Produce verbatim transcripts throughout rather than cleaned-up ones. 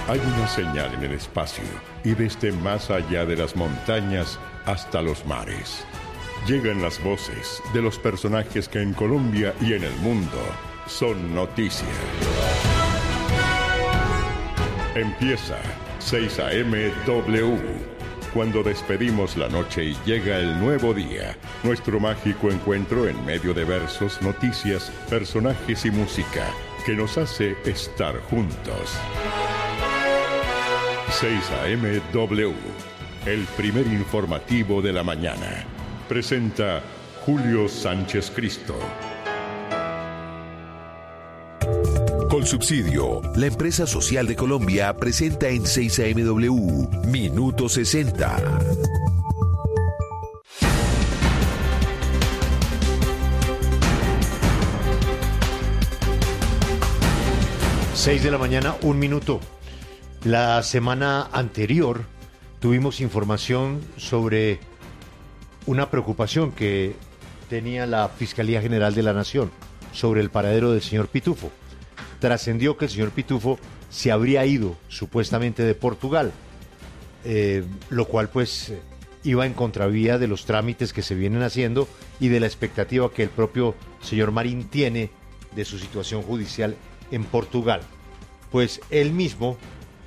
Hay una señal en el espacio y desde más allá de las montañas hasta los mares. Llegan las voces de los personajes que en Colombia y en el mundo son noticia. Empieza seis A M W. Cuando despedimos la noche y llega el nuevo día, nuestro mágico encuentro en medio de versos, noticias, personajes y música que nos hace estar juntos. seis A M W, el primer informativo de la mañana. Presenta Julio Sánchez Cristo. Colsubsidio, la empresa social de Colombia, presenta en seis A M W Minuto sesenta. seis de la mañana, un minuto. La semana anterior tuvimos información sobre una preocupación que tenía la Fiscalía General de la Nación sobre el paradero del señor Pitufo. Trascendió que el señor Pitufo se habría ido supuestamente de Portugal, eh, lo cual pues iba en contravía de los trámites que se vienen haciendo y de la expectativa que el propio señor Marín tiene de su situación judicial en Portugal. Pues él mismo,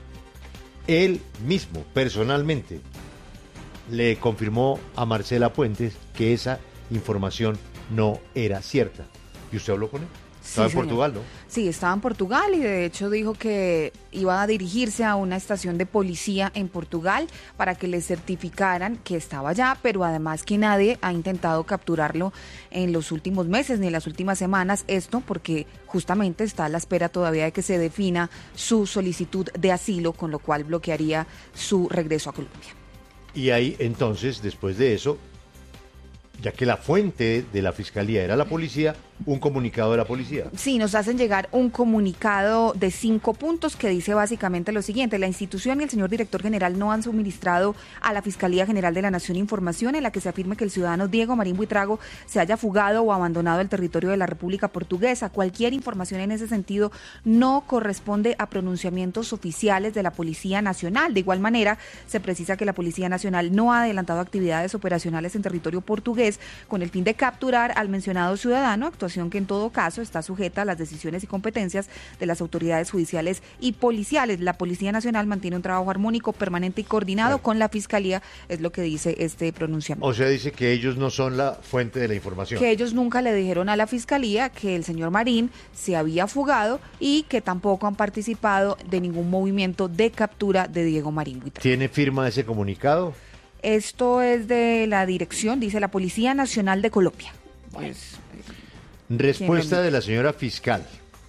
él mismo personalmente le confirmó a Marcela Puentes que esa información no era cierta. ¿Y usted habló con él? Estaba Sí, en Portugal, señor. ¿no? Sí, estaba en Portugal y de hecho dijo que iba a dirigirse a una estación de policía en Portugal para que le certificaran que estaba allá, pero además que nadie ha intentado capturarlo en los últimos meses ni en las últimas semanas. Esto porque justamente está a la espera todavía de que se defina su solicitud de asilo, con lo cual bloquearía su regreso a Colombia. Y ahí entonces, después de eso, ya que la fuente de la fiscalía era la policía, un comunicado de la policía. Sí, nos hacen llegar un comunicado de cinco puntos que dice básicamente lo siguiente: la institución y el señor director general no han suministrado a la Fiscalía General de la Nación información en la que se afirme que el ciudadano Diego Marín Buitrago se haya fugado o abandonado el territorio de la República Portuguesa. Cualquier información en ese sentido no corresponde a pronunciamientos oficiales de la Policía Nacional. De igual manera, se precisa que la Policía Nacional no ha adelantado actividades operacionales en territorio portugués con el fin de capturar al mencionado ciudadano, actuación que en todo caso está sujeta a las decisiones y competencias de las autoridades judiciales y policiales. La Policía Nacional mantiene un trabajo armónico, permanente y coordinado Bueno. con la Fiscalía, es lo que dice este pronunciamiento. O sea, dice que ellos no son la fuente de la información. Que ellos nunca le dijeron a la Fiscalía que el señor Marín se había fugado y que tampoco han participado de ningún movimiento de captura de Diego Marín Buitrago. ¿Tiene firma ese comunicado? Esto es de la dirección, dice la Policía Nacional de Colombia. Pues, Respuesta de la señora fiscal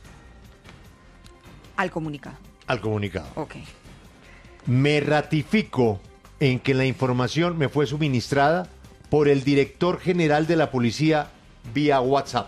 al comunicado. al comunicado. Ok. Me ratifico en que la información me fue suministrada por el director general de la policía vía WhatsApp.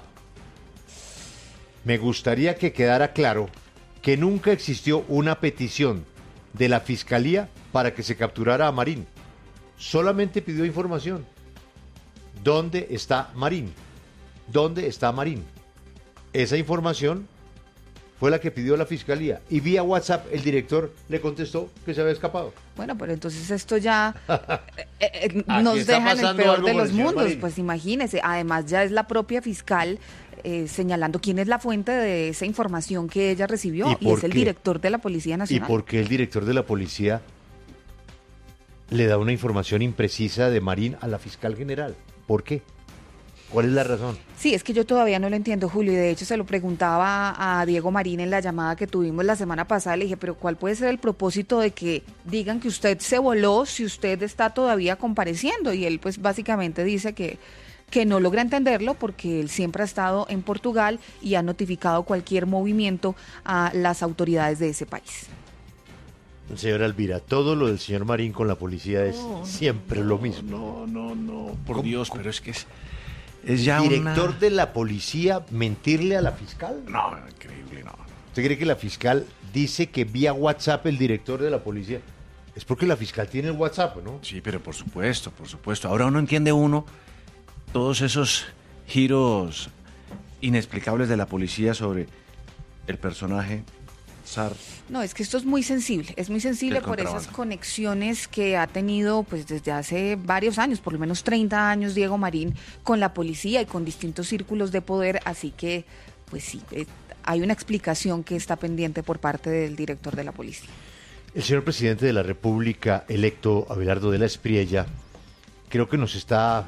Me gustaría que quedara claro que nunca existió una petición de la fiscalía para que se capturara a Marín. Solamente pidió información. ¿Dónde está Marín? ¿Dónde está Marín? Esa información fue la que pidió la fiscalía y vía WhatsApp el director le contestó que se había escapado. Bueno, pero entonces esto ya eh, eh, Aquí nos está deja en el pasando peor algo de con el los señor mundos. Marín. Pues imagínese, además ya es la propia fiscal eh, señalando quién es la fuente de esa información que ella recibió ¿Y y, por es el qué? director de la Policía ¿Y Nacional. por qué el director de la policía le da una información imprecisa de Marín a la fiscal general? ¿Por qué? ¿Cuál es la razón? Sí, es que yo todavía no lo entiendo, Julio, y de hecho se lo preguntaba a Diego Marín en la llamada que tuvimos la semana pasada. Le dije, pero ¿cuál puede ser el propósito de que digan que usted se voló si usted está todavía compareciendo? Y él pues básicamente dice que, que no logra entenderlo porque él siempre ha estado en Portugal y ha notificado cualquier movimiento a las autoridades de ese país. Señora Elvira, todo lo del señor Marín con la policía es No, siempre no, lo mismo. No, no, no, por ¿Cómo, Dios, cómo? pero es que es, es ya ¿Director una... de la policía mentirle a la fiscal? No, increíble, no. ¿Usted cree que la fiscal dice que vía WhatsApp el director de la policía? Es porque la fiscal tiene el WhatsApp, ¿no? Sí, pero por supuesto, por supuesto. Ahora uno entiende uno todos esos giros inexplicables de la policía sobre el personaje zar. No, es que esto es muy sensible, es muy sensible El por esas contrabando. conexiones que ha tenido pues desde hace varios años, por lo menos treinta años, Diego Marín, con la policía y con distintos círculos de poder, así que pues sí, eh, hay una explicación que está pendiente por parte del director de la policía. El señor presidente de la República electo, Abelardo de la Espriella, creo que nos está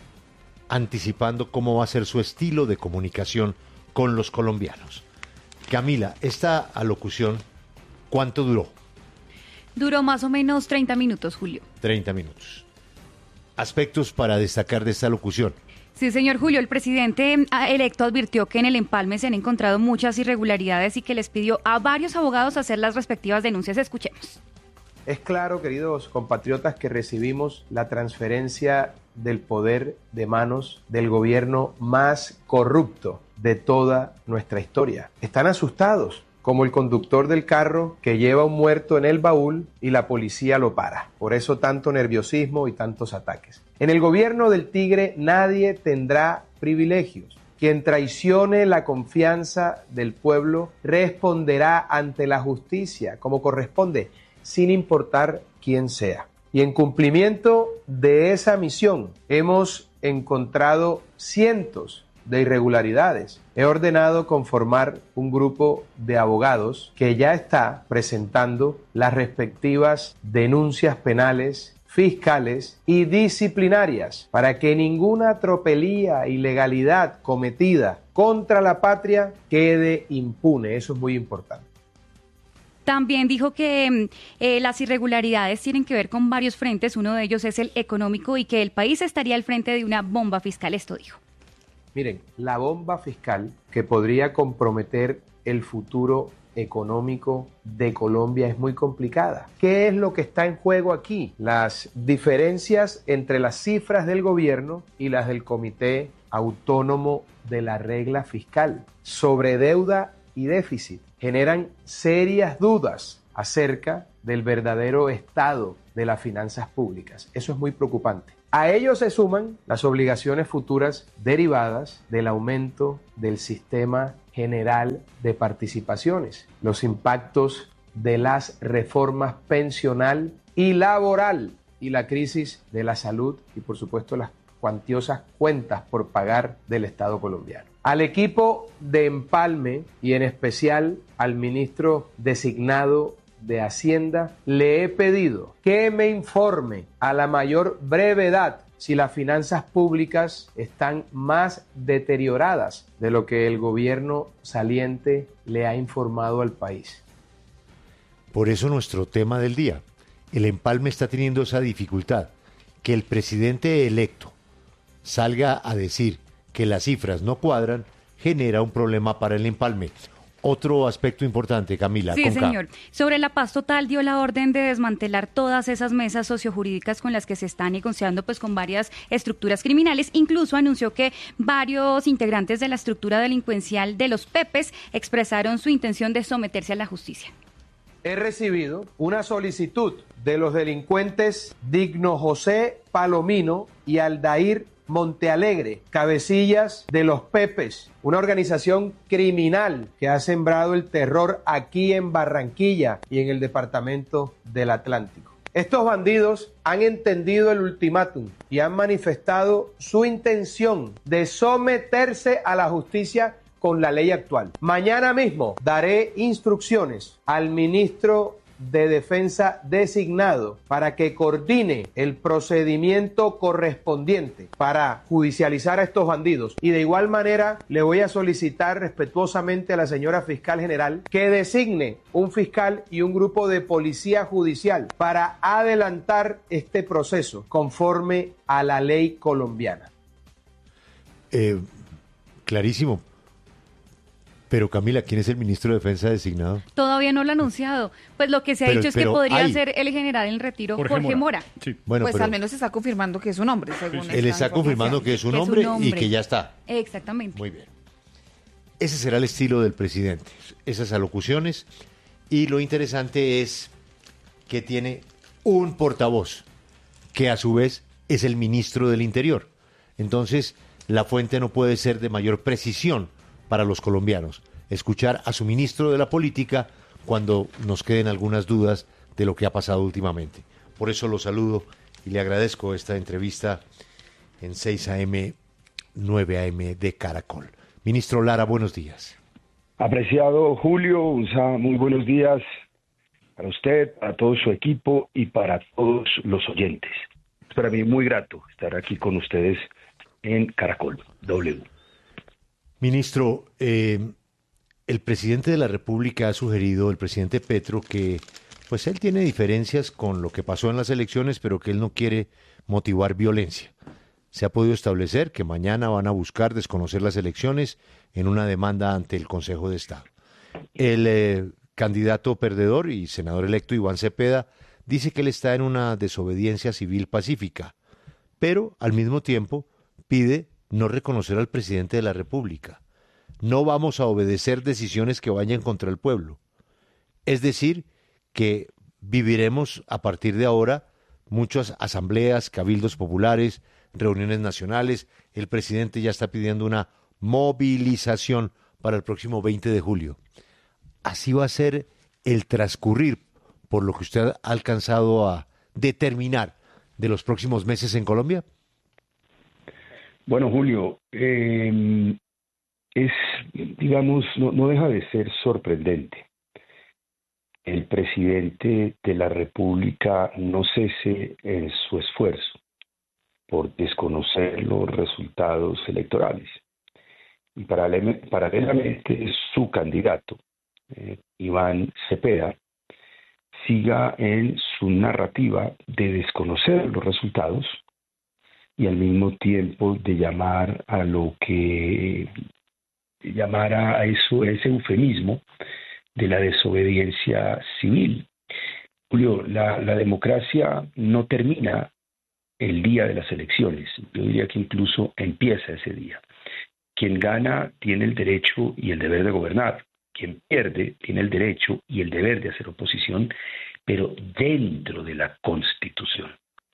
anticipando cómo va a ser su estilo de comunicación con los colombianos. Camila, esta alocución, ¿cuánto duró? Duró más o menos treinta minutos, Julio. treinta minutos. Aspectos para destacar de esta locución. Sí, señor Julio, el presidente electo advirtió que en el empalme se han encontrado muchas irregularidades y que les pidió a varios abogados hacer las respectivas denuncias. Escuchemos. Es claro, queridos compatriotas, que recibimos la transferencia del poder de manos del gobierno más corrupto de toda nuestra historia. Están asustados, como el conductor del carro que lleva un muerto en el baúl y la policía lo para. Por eso tanto nerviosismo y tantos ataques. En el gobierno del tigre nadie tendrá privilegios. Quien traicione la confianza del pueblo responderá ante la justicia como corresponde, sin importar quién sea. Y en cumplimiento de esa misión hemos encontrado cientos de irregularidades. He ordenado conformar un grupo de abogados que ya está presentando las respectivas denuncias penales, fiscales y disciplinarias para que ninguna tropelía, ilegalidad cometida contra la patria quede impune. Eso es muy importante. También dijo que eh, las irregularidades tienen que ver con varios frentes, uno de ellos es el económico y que el país estaría al frente de una bomba fiscal, esto dijo. Miren, la bomba fiscal que podría comprometer el futuro económico de Colombia es muy complicada. ¿Qué es lo que está en juego aquí? Las diferencias entre las cifras del gobierno y las del Comité Autónomo de la Regla Fiscal sobre deuda y déficit generan serias dudas acerca del verdadero estado de las finanzas públicas. Eso es muy preocupante. A ello se suman las obligaciones futuras derivadas del aumento del sistema general de participaciones, los impactos de las reformas pensional y laboral y la crisis de la salud y por supuesto las cuantiosas cuentas por pagar del Estado colombiano. Al equipo de empalme y en especial al ministro designado de Hacienda, le he pedido que me informe a la mayor brevedad si las finanzas públicas están más deterioradas de lo que el gobierno saliente le ha informado al país. Por eso nuestro tema del día, el empalme está teniendo esa dificultad, que el presidente electo salga a decir que las cifras no cuadran, genera un problema para el empalme. Otro aspecto importante, Camila. Sí, con señor. Sobre la paz total dio la orden de desmantelar todas esas mesas sociojurídicas con las que se están negociando pues con varias estructuras criminales. Incluso anunció que varios integrantes de la estructura delincuencial de los Pepes expresaron su intención de someterse a la justicia. He recibido una solicitud de los delincuentes Digno José Palomino y Aldair Montealegre, cabecillas de los Pepes, una organización criminal que ha sembrado el terror aquí en Barranquilla y en el departamento del Atlántico. Estos bandidos han entendido el ultimátum y han manifestado su intención de someterse a la justicia con la ley actual. Mañana mismo daré instrucciones al ministro de Defensa designado para que coordine el procedimiento correspondiente para judicializar a estos bandidos. Y de igual manera le voy a solicitar respetuosamente a la señora fiscal general que designe un fiscal y un grupo de policía judicial para adelantar este proceso conforme a la ley colombiana. Eh, clarísimo. Pero Camila, ¿quién es el ministro de Defensa designado? Todavía no lo ha anunciado. Pues lo que se ha Pero- dicho es que pero podría hay. ser el general en retiro, Jorge, Jorge Mora. Mora. Sí. Bueno, pues pero al menos se está confirmando que es un hombre, según él esta está confirmando que es un Que es un hombre y hombre. que ya está. Exactamente. Muy bien. Ese será el estilo del presidente, esas alocuciones. Y lo interesante es que tiene un portavoz, que a su vez es el ministro del Interior. Entonces, la fuente no puede ser de mayor precisión para los colombianos. Escuchar a su ministro de la Política cuando nos queden algunas dudas de lo que ha pasado últimamente. Por eso lo saludo y le agradezco esta entrevista en seis a eme, nueve a eme de Caracol. Ministro Lara, buenos días. Apreciado Julio, muy buenos días para usted, para todo su equipo y para todos los oyentes. Es para mí muy grato estar aquí con ustedes en Caracol W. Ministro, eh, el presidente de la República ha sugerido, el presidente Petro, que pues él tiene diferencias con lo que pasó en las elecciones, pero que él no quiere motivar violencia. Se ha podido establecer que mañana van a buscar desconocer las elecciones en una demanda ante el Consejo de Estado. El eh, candidato perdedor y senador electo Iván Cepeda dice que él está en una desobediencia civil pacífica, pero al mismo tiempo pide no reconocer al presidente de la República. No vamos a obedecer decisiones que vayan contra el pueblo. Es decir, que viviremos a partir de ahora muchas asambleas, cabildos populares, reuniones nacionales. El presidente ya está pidiendo una movilización para el próximo veinte de julio. ¿Así va a ser el transcurrir, por lo que usted ha alcanzado a determinar, de los próximos meses en Colombia? Bueno, Julio, eh, es, digamos, no, no deja de ser sorprendente. El presidente de la República no cese en su esfuerzo por desconocer los resultados electorales. Y paralelamente su candidato, eh, Iván Cepeda, siga en su narrativa de desconocer los resultados y al mismo tiempo de llamar a lo que llamar a eso, ese eufemismo de la desobediencia civil. Julio, la, la democracia no termina el día de las elecciones. Yo diría que incluso empieza ese día. Quien gana tiene el derecho y el deber de gobernar. Quien pierde tiene el derecho y el deber de hacer oposición, pero dentro de la Constitución.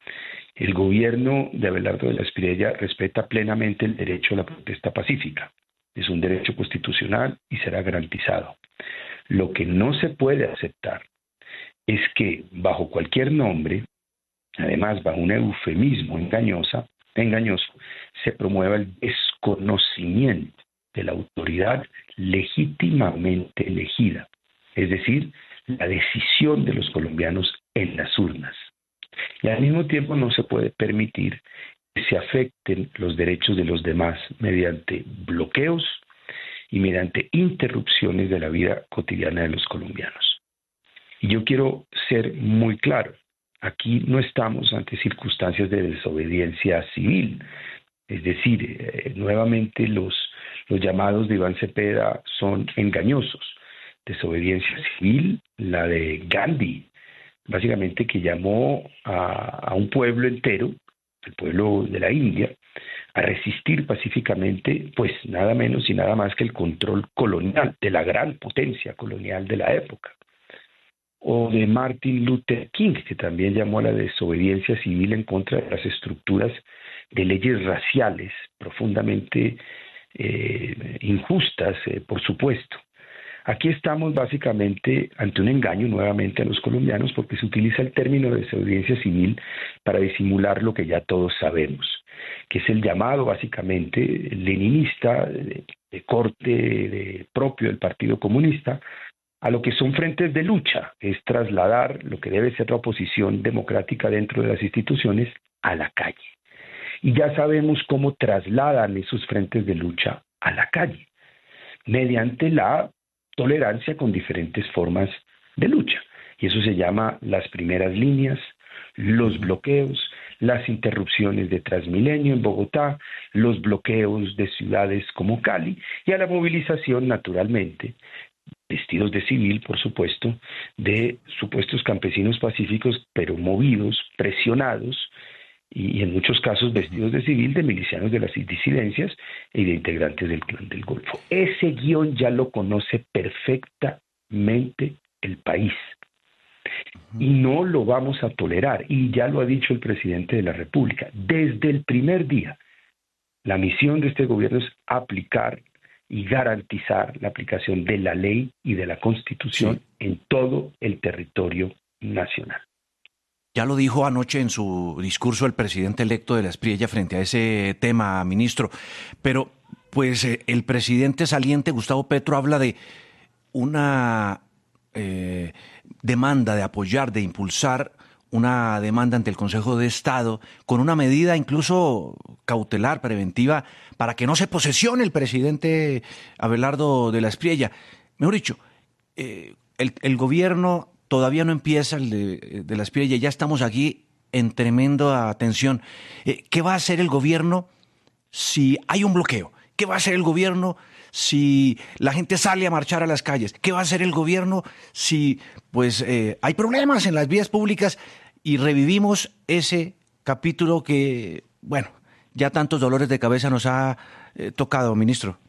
El gobierno de Abelardo de la Espriella respeta plenamente el derecho a la protesta pacífica. Es un derecho constitucional y será garantizado. Lo que no se puede aceptar es que bajo cualquier nombre, además bajo un eufemismo engañosa, engañoso, se promueva el desconocimiento de la autoridad legítimamente elegida, es decir, la decisión de los colombianos en las urnas. Y al mismo tiempo no se puede permitir que se afecten los derechos de los demás mediante bloqueos y mediante interrupciones de la vida cotidiana de los colombianos. Y yo quiero ser muy claro, aquí no estamos ante circunstancias de desobediencia civil, es decir, eh, nuevamente los, los llamados de Iván Cepeda son engañosos. Desobediencia civil, la de Gandhi, básicamente que llamó a, a un pueblo entero, el pueblo de la India, a resistir pacíficamente, pues nada menos y nada más que el control colonial de la gran potencia colonial de la época. O de Martin Luther King, que también llamó a la desobediencia civil en contra de las estructuras de leyes raciales profundamente eh, injustas, eh, por supuesto. Aquí estamos básicamente ante un engaño nuevamente a los colombianos porque se utiliza el término de desobediencia civil para disimular lo que ya todos sabemos, que es el llamado básicamente leninista de, de corte de, propio del Partido Comunista a lo que son frentes de lucha, es trasladar lo que debe ser la oposición democrática dentro de las instituciones a la calle. Y ya sabemos cómo trasladan esos frentes de lucha a la calle, mediante la tolerancia con diferentes formas de lucha. Y eso se llama las primeras líneas, los bloqueos, las interrupciones de Transmilenio en Bogotá, los bloqueos de ciudades como Cali y a la movilización, naturalmente, vestidos de civil, por supuesto, de supuestos campesinos pacíficos, pero movidos, presionados, y en muchos casos vestidos de civil, de milicianos de las disidencias y de integrantes del Clan del Golfo. Ese guión ya lo conoce perfectamente el país. Y no lo vamos a tolerar, y ya lo ha dicho el presidente de la República. Desde el primer día, la misión de este gobierno es aplicar y garantizar la aplicación de la ley y de la Constitución sí. en todo el territorio nacional. Ya lo dijo anoche en su discurso el presidente electo de la Espriella frente a ese tema, ministro, pero pues eh, el presidente saliente, Gustavo Petro, habla de una eh, demanda de apoyar, de impulsar una demanda ante el Consejo de Estado con una medida incluso cautelar, preventiva, para que no se posesione el presidente Abelardo de la Espriella. Mejor dicho, eh, el, el gobierno todavía no empieza, el de, de la Espriella, ya estamos aquí en tremenda tensión. Eh, ¿Qué va a hacer el gobierno si hay un bloqueo? ¿Qué va a hacer el gobierno si la gente sale a marchar a las calles? ¿Qué va a hacer el gobierno si pues eh, hay problemas en las vías públicas y revivimos ese capítulo que, bueno, ya tantos dolores de cabeza nos ha eh, tocado, ministro?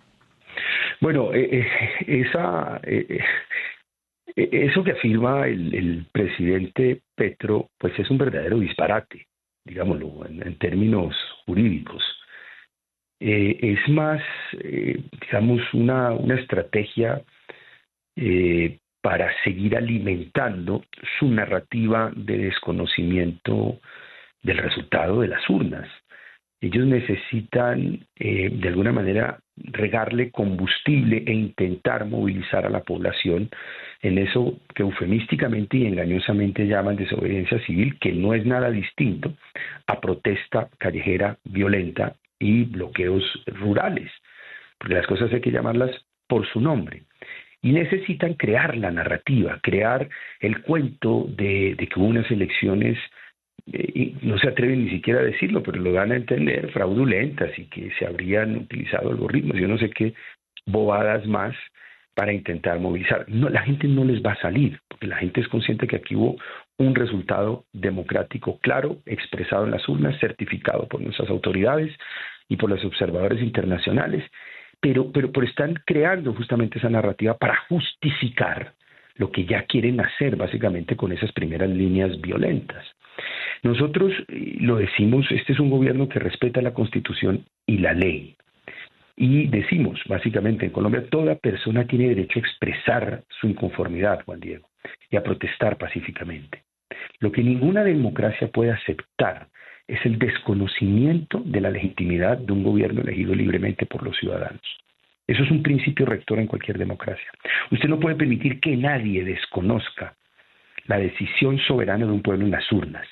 Bueno, eh, eh, esa, eh, eh, eso que afirma el, el presidente Petro, pues es un verdadero disparate, digámoslo, en, en términos jurídicos. Eh, es más, eh, digamos, una, una estrategia eh, para seguir alimentando su narrativa de desconocimiento del resultado de las urnas. Ellos necesitan, eh, de alguna manera, regarle combustible e intentar movilizar a la población en eso que eufemísticamente y engañosamente llaman desobediencia civil, que no es nada distinto a protesta callejera violenta y bloqueos rurales, porque las cosas hay que llamarlas por su nombre. Y necesitan crear la narrativa, crear el cuento de, de que hubo unas elecciones, eh, y no se atreven ni siquiera a decirlo, pero lo dan a entender, fraudulentas y que se habrían utilizado algoritmos, yo no sé qué bobadas más para intentar movilizar. No, la gente no les va a salir, porque la gente es consciente que aquí hubo un resultado democrático claro, expresado en las urnas, certificado por nuestras autoridades y por los observadores internacionales, pero, pero, pero están creando justamente esa narrativa para justificar lo que ya quieren hacer básicamente con esas primeras líneas violentas. Nosotros lo decimos, este es un gobierno que respeta la Constitución y la ley. Y decimos, básicamente, en Colombia toda persona tiene derecho a expresar su inconformidad, Juan Diego, y a protestar pacíficamente. Lo que ninguna democracia puede aceptar es el desconocimiento de la legitimidad de un gobierno elegido libremente por los ciudadanos. Eso es un principio rector en cualquier democracia. Usted no puede permitir que nadie desconozca la decisión soberana de un pueblo en las urnas.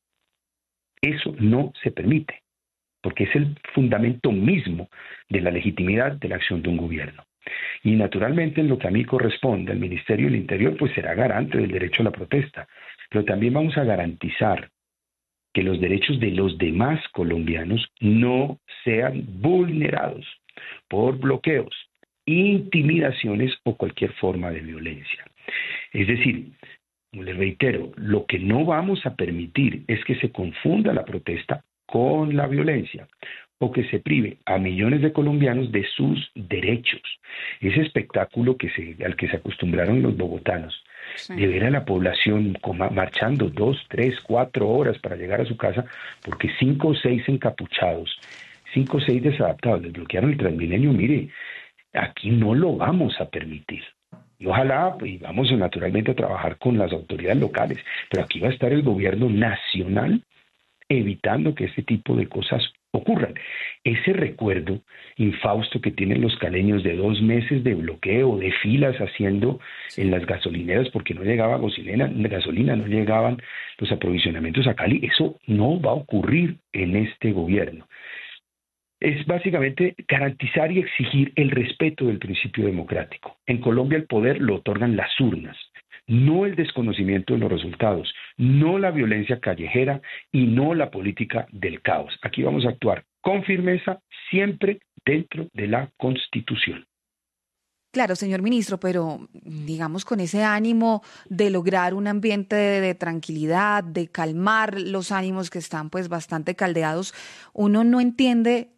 Eso no se permite, porque es el fundamento mismo de la legitimidad de la acción de un gobierno. Y naturalmente en lo que a mí corresponde, al Ministerio del Interior, pues será garante del derecho a la protesta, pero también vamos a garantizar que los derechos de los demás colombianos no sean vulnerados por bloqueos, intimidaciones o cualquier forma de violencia. Es decir, les reitero, lo que no vamos a permitir es que se confunda la protesta con la violencia o que se prive a millones de colombianos de sus derechos. Ese espectáculo que se, al que se acostumbraron los bogotanos, sí, de ver a la población marchando dos, tres, cuatro horas para llegar a su casa porque cinco o seis encapuchados, cinco o seis desadaptados les bloquearon el Transmilenio. Mire, aquí no lo vamos a permitir. Y ojalá, y vamos naturalmente a trabajar con las autoridades locales, pero aquí va a estar el gobierno nacional evitando que este tipo de cosas ocurran. Ese recuerdo infausto que tienen los caleños de dos meses de bloqueo, de filas haciendo en las gasolineras porque no llegaba gasolina, gasolina, no llegaban los aprovisionamientos a Cali, eso no va a ocurrir en este gobierno. Es básicamente garantizar y exigir el respeto del principio democrático. En Colombia el poder lo otorgan las urnas, no el desconocimiento de los resultados, no la violencia callejera y no la política del caos. Aquí vamos a actuar con firmeza, siempre dentro de la Constitución. Claro, señor ministro, pero digamos con ese ánimo de lograr un ambiente de, de tranquilidad, de calmar los ánimos que están pues bastante caldeados, uno no entiende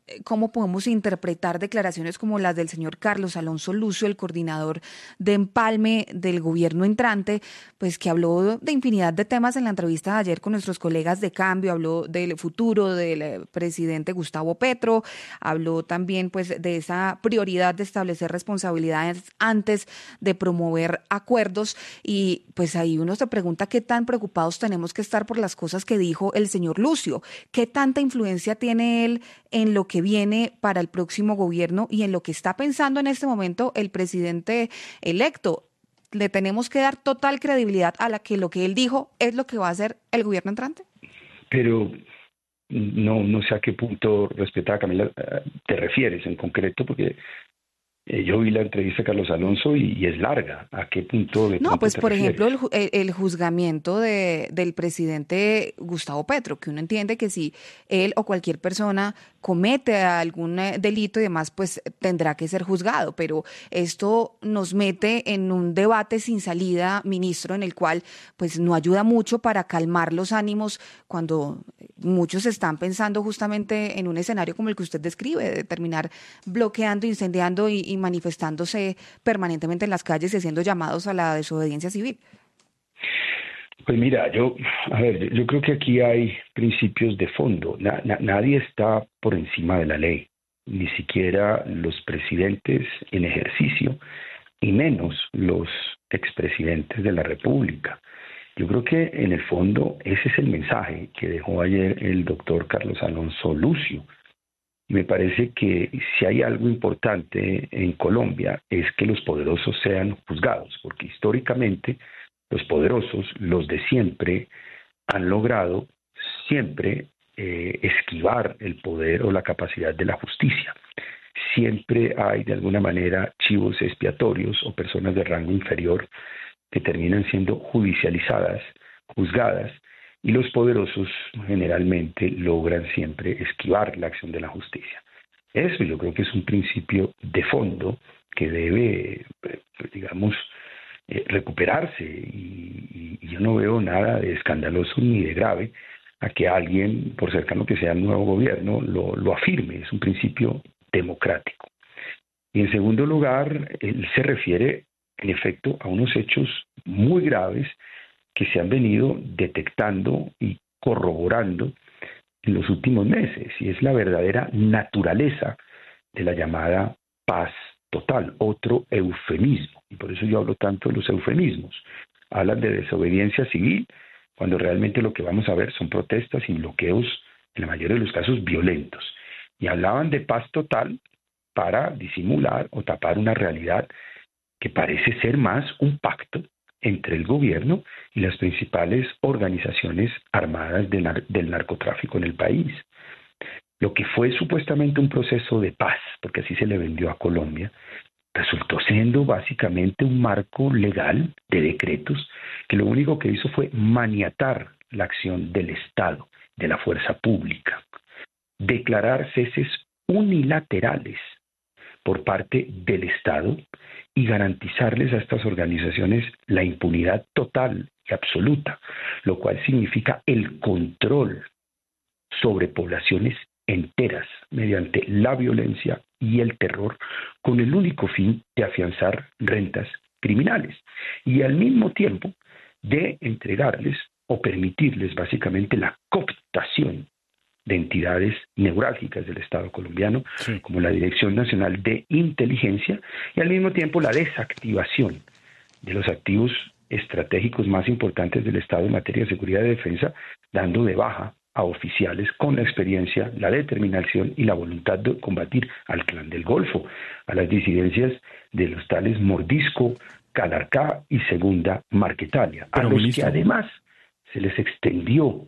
cómo podemos interpretar declaraciones como las del señor Carlos Alonso Lucio, el coordinador de empalme del gobierno entrante, pues que habló de infinidad de temas en la entrevista de ayer con nuestros colegas de Cambio, habló del futuro del presidente Gustavo Petro, habló también pues de esa prioridad de establecer responsabilidades antes de promover acuerdos, y pues ahí uno se pregunta qué tan preocupados tenemos que estar por las cosas que dijo el señor Lucio, qué tanta influencia tiene él en lo que viene para el próximo gobierno y en lo que está pensando en este momento el presidente electo. ¿Le tenemos que dar total credibilidad a la que lo que él dijo es lo que va a hacer el gobierno entrante? Pero no, no sé a qué punto, respetada Camila, te refieres en concreto, porque Eh, yo vi la entrevista de Carlos Alonso y, y es larga. ¿A qué punto de No, pues te por refieres? ejemplo el, el juzgamiento de, del presidente Gustavo Petro, que uno entiende que si él o cualquier persona comete algún delito y demás, pues tendrá que ser juzgado. Pero esto nos mete en un debate sin salida, ministro, en el cual pues no ayuda mucho para calmar los ánimos cuando muchos están pensando justamente en un escenario como el que usted describe, de terminar bloqueando, incendiando y, y manifestándose permanentemente en las calles y haciendo llamados a la desobediencia civil. Pues mira, yo, a ver, yo, yo creo que aquí hay principios de fondo. Na, na, nadie está por encima de la ley, ni siquiera los presidentes en ejercicio, y menos los expresidentes de la República. Yo creo que en el fondo ese es el mensaje que dejó ayer el doctor Carlos Alonso Lucio. Y me parece que si hay algo importante en Colombia es que los poderosos sean juzgados, porque históricamente los poderosos, los de siempre, han logrado siempre eh, esquivar el poder o la capacidad de la justicia. Siempre hay de alguna manera chivos expiatorios o personas de rango inferior que terminan siendo judicializadas, juzgadas, y los poderosos generalmente logran siempre esquivar la acción de la justicia. Eso yo creo que es un principio de fondo que debe, digamos, eh, recuperarse, y, y yo no veo nada de escandaloso ni de grave a que alguien, por cercano que sea el nuevo gobierno, lo, lo afirme. Es un principio democrático. Y en segundo lugar, él se refiere en efecto a unos hechos muy graves que se han venido detectando y corroborando en los últimos meses, y es la verdadera naturaleza de la llamada paz total, otro eufemismo, y por eso yo hablo tanto de los eufemismos. Hablan de desobediencia civil, cuando realmente lo que vamos a ver son protestas y bloqueos, en la mayoría de los casos violentos, y hablaban de paz total para disimular o tapar una realidad que parece ser más un pacto entre el gobierno y las principales organizaciones armadas de nar- del narcotráfico en el país. Lo que fue supuestamente un proceso de paz, porque así se le vendió a Colombia, resultó siendo básicamente un marco legal de decretos que lo único que hizo fue maniatar la acción del Estado, de la fuerza pública, declarar ceses unilaterales por parte del Estado y garantizarles a estas organizaciones la impunidad total y absoluta, lo cual significa el control sobre poblaciones enteras mediante la violencia y el terror, con el único fin de afianzar rentas criminales y al mismo tiempo de entregarles o permitirles básicamente la cooptación de entidades neurálgicas del Estado colombiano, sí, como la Dirección Nacional de Inteligencia, y al mismo tiempo la desactivación de los activos estratégicos más importantes del Estado en materia de seguridad y defensa, dando de baja a oficiales con la experiencia, la determinación y la voluntad de combatir al Clan del Golfo, a las disidencias de los tales Mordisco, Calarcá y Segunda Marquetalia, a los ministro, que además se les extendió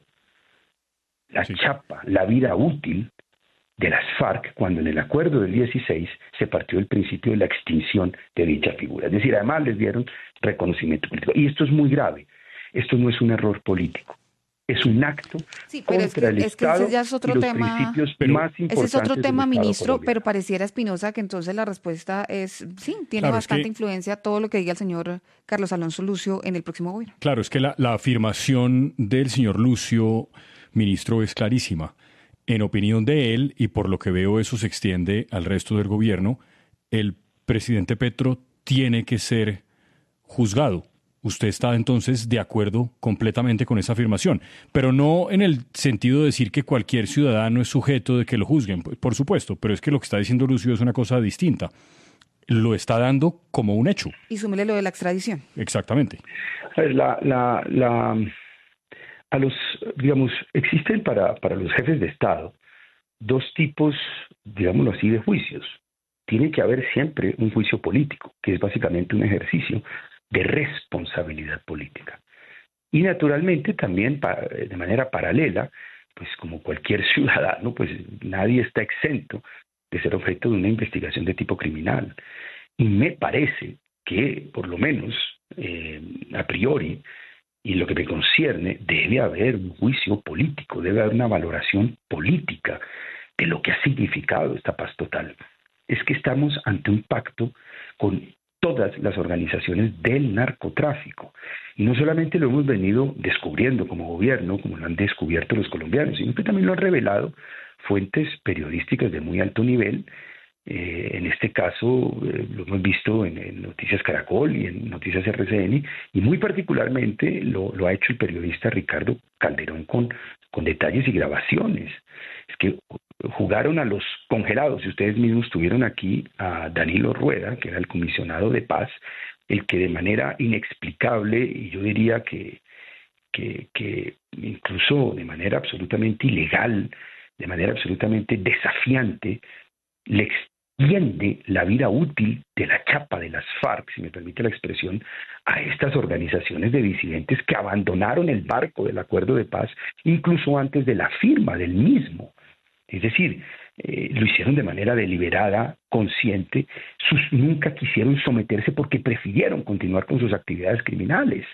la sí. chapa, la vida útil de las FARC, cuando en el acuerdo del dieciséis se partió el principio de la extinción de dicha figura. Es decir, además les dieron reconocimiento político. Y esto es muy grave. Esto no es un error político. Es un acto sí, pero contra es que, el es Estado que ese ya es otro y los tema, principios pero más importantes. Ese es otro tema, ministro, colombiano. Pero pareciera, Espinosa, que entonces la respuesta es sí, tiene claro, bastante es que, influencia todo lo que diga el señor Carlos Alonso Lucio en el próximo gobierno. Claro, es que la, la afirmación del señor Lucio, ministro, es clarísima. en opinión de él, y por lo que veo eso se extiende al resto del gobierno, el presidente Petro tiene que ser juzgado. Usted está entonces de acuerdo completamente con esa afirmación, pero no en el sentido de decir que cualquier ciudadano es sujeto de que lo juzguen, por supuesto, pero es que lo que está diciendo Lucio es una cosa distinta. Lo está dando como un hecho. Y súmele lo de la extradición. Exactamente. A ver, la, la, la, a los, digamos, existen para, para los jefes de Estado dos tipos, digámoslo así, de juicios. Tiene que haber siempre un juicio político, que es básicamente un ejercicio de responsabilidad política. Y naturalmente también de manera paralela, pues como cualquier ciudadano, pues nadie está exento de ser objeto de una investigación de tipo criminal. Y me parece que, por lo menos, eh, a priori, y lo que me concierne, debe haber un juicio político, debe haber una valoración política de lo que ha significado esta paz total. Es que estamos ante un pacto con todas las organizaciones del narcotráfico. Y no solamente lo hemos venido descubriendo como gobierno, como lo han descubierto los colombianos, sino que también lo han revelado fuentes periodísticas de muy alto nivel. Eh, en este caso eh, lo hemos visto en, en Noticias Caracol y en Noticias R C N, y muy particularmente lo, lo ha hecho el periodista Ricardo Calderón con, con detalles y grabaciones. Es que jugaron a los congelados, y ustedes mismos tuvieron aquí a Danilo Rueda, que era el comisionado de paz, el que de manera inexplicable, y yo diría que, que, que incluso de manera absolutamente ilegal, de manera absolutamente desafiante, le extiende la vida útil de la chapa de las FARC, si me permite la expresión, a estas organizaciones de disidentes que abandonaron el barco del acuerdo de paz incluso antes de la firma del mismo. Es decir, eh, lo hicieron de manera deliberada, consciente, sus, nunca quisieron someterse porque prefirieron continuar con sus actividades criminales.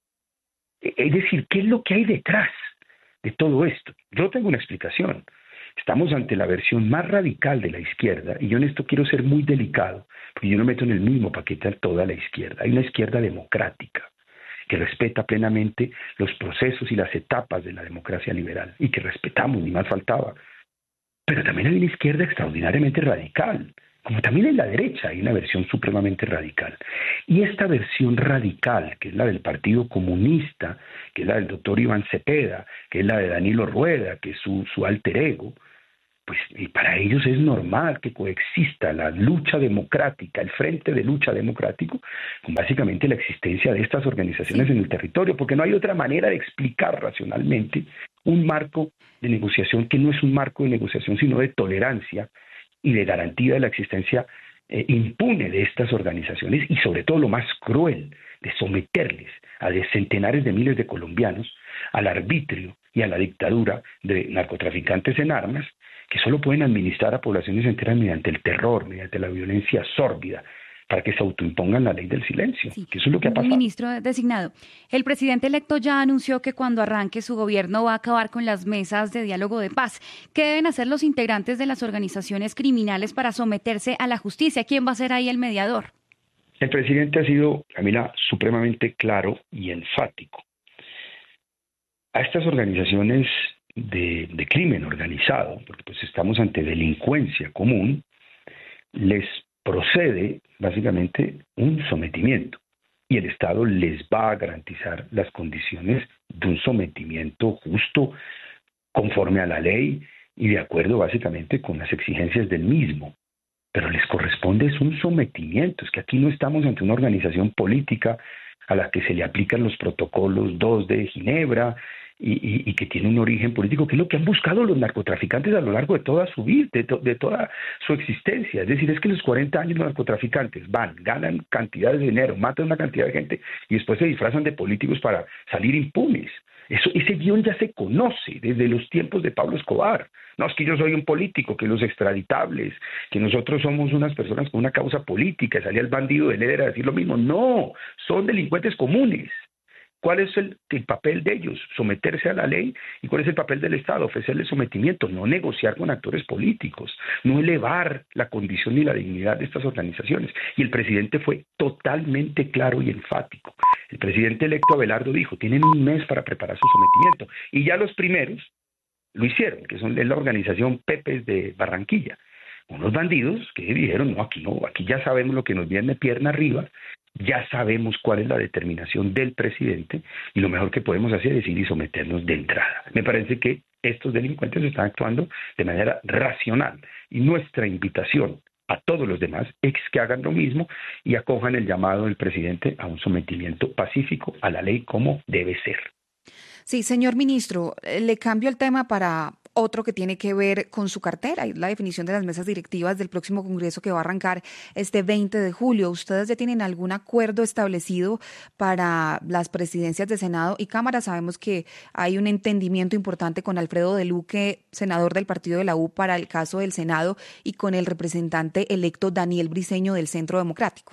Es decir, ¿qué es lo que hay detrás de todo esto? Yo tengo una explicación. Estamos ante la versión más radical de la izquierda, y yo en esto quiero ser muy delicado, porque yo no meto en el mismo paquete a toda la izquierda. Hay una izquierda democrática, que respeta plenamente los procesos y las etapas de la democracia liberal, y que respetamos, ni más faltaba. Pero también hay una izquierda extraordinariamente radical, como también en la derecha hay una versión supremamente radical. Y esta versión radical, que es la del Partido Comunista, que es la del doctor Iván Cepeda, que es la de Danilo Rueda, que es su, su alter ego, pues y para ellos es normal que coexista la lucha democrática, el frente de lucha democrático, con básicamente la existencia de estas organizaciones en el territorio, porque no hay otra manera de explicar racionalmente un marco de negociación que no es un marco de negociación, sino de tolerancia y de garantía de la existencia eh, impune de estas organizaciones, y sobre todo lo más cruel, de someterles a de centenares de miles de colombianos al arbitrio y a la dictadura de narcotraficantes en armas, que solo pueden administrar a poblaciones enteras mediante el terror, mediante la violencia sórbida, para que se autoimpongan la ley del silencio, sí, que eso es lo que ha pasado. Ministro designado, el presidente electo ya anunció que cuando arranque su gobierno va a acabar con las mesas de diálogo de paz. ¿Qué deben hacer los integrantes de las organizaciones criminales para someterse a la justicia? ¿Quién va a ser ahí el mediador? El presidente ha sido, Camila, supremamente claro y enfático. A estas organizaciones de, de crimen organizado, porque pues estamos ante delincuencia común, les procede básicamente un sometimiento, y el Estado les va a garantizar las condiciones de un sometimiento justo, conforme a la ley y de acuerdo básicamente con las exigencias del mismo. Pero les corresponde es un sometimiento. Es que aquí no estamos ante una organización política a la que se le aplican los protocolos dos de Ginebra y, y, y que tiene un origen político, que es lo que han buscado los narcotraficantes a lo largo de toda su vida, de, to, de toda su existencia. Es decir, es que los cuarenta años los narcotraficantes van, ganan cantidades de dinero, matan una cantidad de gente y después se disfrazan de políticos para salir impunes. Eso, ese guión ya se conoce desde los tiempos de Pablo Escobar. No, es que yo soy un político, que los extraditables, que nosotros somos unas personas con una causa política, salía el bandido de Leder a decir lo mismo. No, son delincuentes comunes. ¿Cuál es el, el papel de ellos? Someterse a la ley. ¿Y cuál es el papel del Estado? Ofrecerle sometimiento, no negociar con actores políticos, no elevar la condición ni la dignidad de estas organizaciones. Y el presidente fue totalmente claro y enfático. El presidente electo Abelardo dijo, tienen un mes para preparar su sometimiento. Y ya los primeros, lo hicieron, que son es la organización Pepes de Barranquilla. Unos bandidos que dijeron, no, aquí no, aquí ya sabemos lo que nos viene pierna arriba, ya sabemos cuál es la determinación del presidente y lo mejor que podemos hacer es ir y someternos de entrada. Me parece que estos delincuentes están actuando de manera racional y nuestra invitación a todos los demás es que hagan lo mismo y acojan el llamado del presidente a un sometimiento pacífico a la ley como debe ser. Sí, señor ministro, le cambio el tema para otro que tiene que ver con su cartera y la definición de las mesas directivas del próximo Congreso que va a arrancar este veinte de julio. ¿Ustedes ya tienen algún acuerdo establecido para las presidencias de Senado y Cámara? Sabemos que hay un entendimiento importante con Alfredo de Luque, senador del partido de la U, para el caso del Senado y con el representante electo Daniel Briceño del Centro Democrático.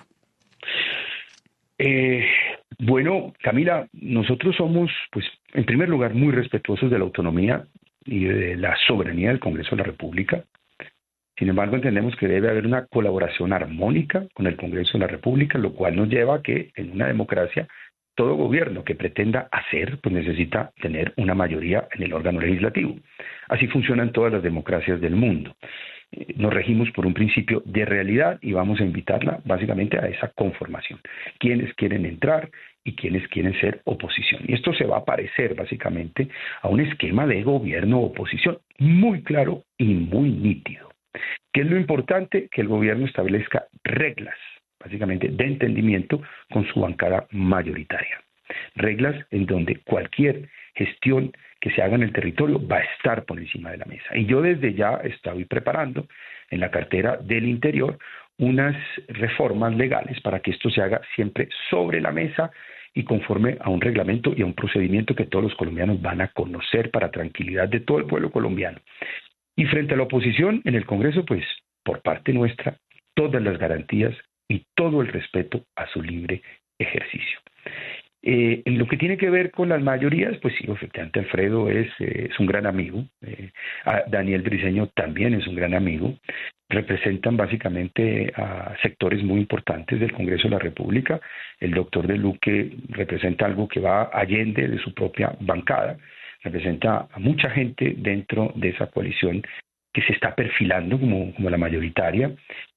Eh, bueno, Camila, nosotros somos, pues, en primer lugar, muy respetuosos de la autonomía y de la soberanía del Congreso de la República. Sin embargo, entendemos que debe haber una colaboración armónica con el Congreso de la República, lo cual nos lleva a que en una democracia todo gobierno que pretenda hacer, pues necesita tener una mayoría en el órgano legislativo. Así funcionan todas las democracias del mundo. Nos regimos por un principio de realidad y vamos a invitarla básicamente a esa conformación. Quienes quieren entrar y quienes quieren ser oposición. Y esto se va a parecer básicamente a un esquema de gobierno-oposición muy claro y muy nítido. ¿Qué es lo importante? Que el gobierno establezca reglas, básicamente de entendimiento con su bancada mayoritaria. Reglas en donde cualquier gestión que se haga en el territorio va a estar por encima de la mesa. Y yo desde ya estoy preparando en la cartera del Interior unas reformas legales para que esto se haga siempre sobre la mesa y conforme a un reglamento y a un procedimiento que todos los colombianos van a conocer para tranquilidad de todo el pueblo colombiano. Y frente a la oposición en el Congreso, pues por parte nuestra, todas las garantías y todo el respeto a su libre ejercicio. Eh, en lo que tiene que ver con las mayorías, pues sí, efectivamente Alfredo es, eh, es un gran amigo, eh, Daniel Briceño también es un gran amigo, representan básicamente a sectores muy importantes del Congreso de la República. El doctor de Luque representa algo que va allende de su propia bancada, representa a mucha gente dentro de esa coalición que se está perfilando como, como la mayoritaria.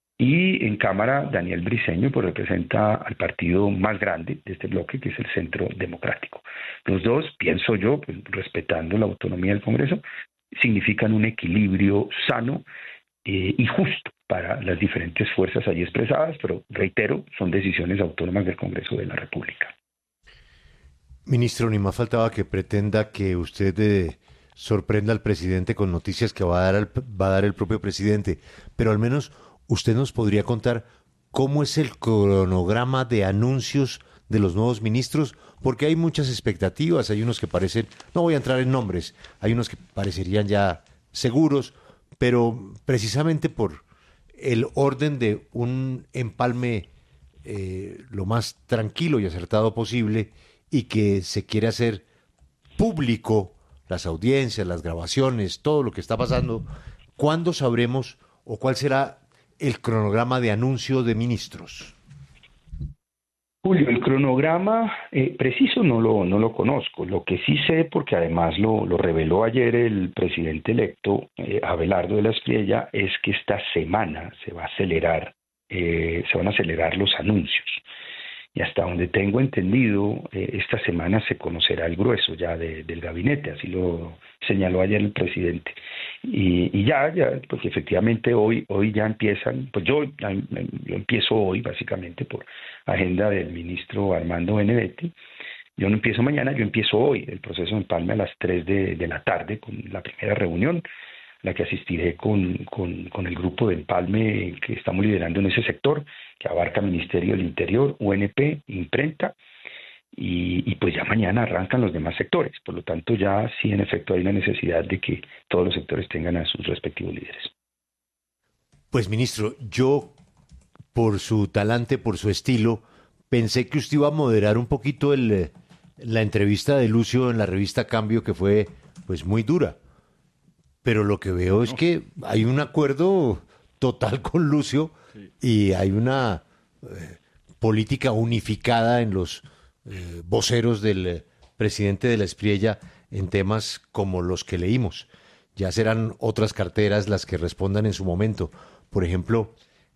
Y en Cámara, Daniel Briceño pues representa al partido más grande de este bloque, que es el Centro Democrático. Los dos, pienso yo, pues, respetando la autonomía del Congreso, significan un equilibrio sano eh, y justo para las diferentes fuerzas allí expresadas, pero reitero, son decisiones autónomas del Congreso de la República. Ministro, ni más faltaba que pretenda que usted eh, sorprenda al presidente con noticias que va a dar, al, va a dar el propio presidente, pero al menos usted nos podría contar cómo es el cronograma de anuncios de los nuevos ministros, porque hay muchas expectativas, hay unos que parecen, no voy a entrar en nombres, hay unos que parecerían ya seguros, pero precisamente por el orden de un empalme eh, lo más tranquilo y acertado posible y que se quiere hacer público, las audiencias, las grabaciones, todo lo que está pasando, ¿cuándo sabremos o cuál será el cronograma de anuncio de ministros? Julio, el cronograma eh, preciso no lo, no lo conozco. Lo que sí sé, porque además lo, lo reveló ayer el presidente electo, eh, Abelardo de la Espriella, es que esta semana se va a acelerar, eh, se van a acelerar los anuncios. Y hasta donde tengo entendido, eh, esta semana se conocerá el grueso ya de, del gabinete, así lo señaló ayer el presidente. Y, y ya, ya, porque efectivamente hoy, hoy ya empiezan, pues yo, yo empiezo hoy básicamente por agenda del ministro Armando Benedetti. Yo no empiezo mañana, yo empiezo hoy el proceso de empalme a las tres de, de la tarde con la primera reunión, la que asistiré con, con, con el grupo de empalme que estamos liderando en ese sector, que abarca Ministerio del Interior, U N P, Imprenta, y, y pues ya mañana arrancan los demás sectores. Por lo tanto, ya sí, en efecto, hay una necesidad de que todos los sectores tengan a sus respectivos líderes. Pues, ministro, yo, por su talante, por su estilo, pensé que usted iba a moderar un poquito el, la entrevista de Lucio en la revista Cambio, que fue pues muy dura. Pero lo que veo es que hay un acuerdo total con Lucio y hay una eh, política unificada en los eh, voceros del eh, presidente de la Espriella en temas como los que leímos. ya serán otras carteras las que respondan en su momento. Por ejemplo,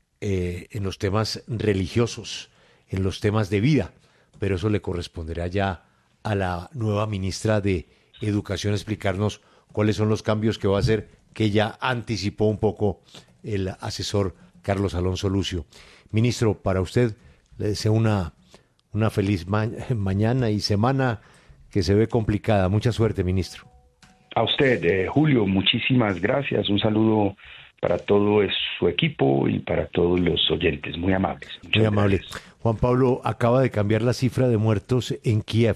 eh, en los temas religiosos, en los temas de vida, pero eso le corresponderá ya a la nueva ministra de Educación explicarnos cuáles son los cambios que va a hacer, que ya anticipó un poco el asesor Carlos Alonso Lucio. Ministro, para usted le deseo una, una feliz ma- mañana y semana que se ve complicada. Mucha suerte, ministro. A usted, eh, Julio, muchísimas gracias. Un saludo para todo su equipo y para todos los oyentes. Muy amables. Muchas Muy amable. gracias. Juan Pablo, acaba de cambiar la cifra de muertos en Kiev.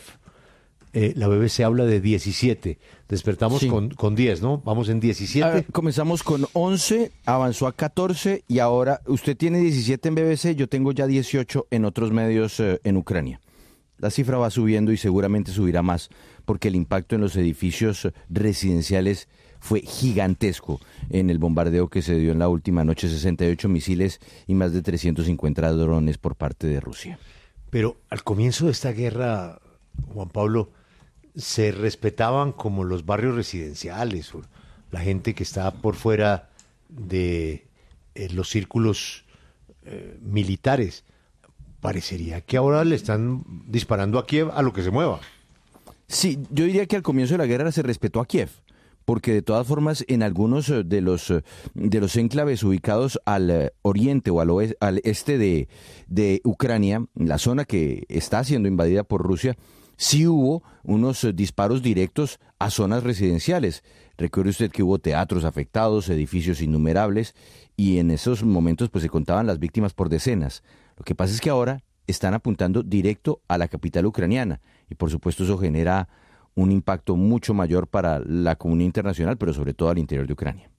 Eh, la B B C habla de diecisiete. Despertamos Sí. con, con diez, ¿no? Vamos en diecisiete. A ver, comenzamos con once, avanzó a catorce y ahora usted tiene diecisiete en B B C, yo tengo ya dieciocho en otros medios eh, en Ucrania. La cifra va subiendo y seguramente subirá más porque el impacto en los edificios residenciales fue gigantesco en el bombardeo que se dio en la última noche, sesenta y ocho misiles y más de trescientos cincuenta drones por parte de Rusia. Pero al comienzo de esta guerra, Juan Pablo, se respetaban como los barrios residenciales, o la gente que está por fuera de eh, los círculos eh, militares. Parecería que ahora le están disparando a Kiev a lo que se mueva. Sí, yo diría que al comienzo de la guerra se respetó a Kiev, porque de todas formas en algunos eh, de los eh, de los enclaves ubicados al eh, oriente o al, oeste, al este de, de Ucrania, la zona que está siendo invadida por Rusia, sí hubo unos eh, disparos directos a zonas residenciales. Recuerde usted que hubo teatros afectados, edificios innumerables, y en esos momentos pues se contaban las víctimas por decenas. Lo que pasa es que ahora están apuntando directo a la capital ucraniana, y por supuesto eso genera un impacto mucho mayor para la comunidad internacional, pero sobre todo al interior de Ucrania.